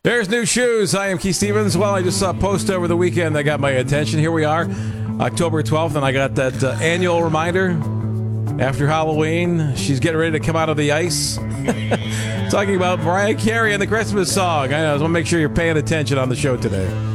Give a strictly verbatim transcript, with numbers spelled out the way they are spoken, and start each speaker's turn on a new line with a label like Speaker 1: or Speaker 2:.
Speaker 1: There's new shoes. I am Keith Stevens. Well, I just saw a post over the weekend that got my attention. Here we are, October twelfth, and I got that uh, annual reminder. After Halloween, she's getting ready to come out of the ice. Talking about Mariah Carey and the Christmas song. I know, I just want to make sure you're paying attention on the show today.